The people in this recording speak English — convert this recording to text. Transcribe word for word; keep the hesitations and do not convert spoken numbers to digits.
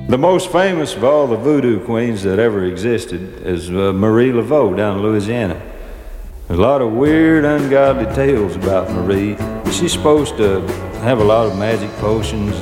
The most famous of all the voodoo queens that ever existed is uh, Marie Laveau down in Louisiana. There's a lot of weird, ungodly tales about Marie. She's supposed to have a lot of magic potions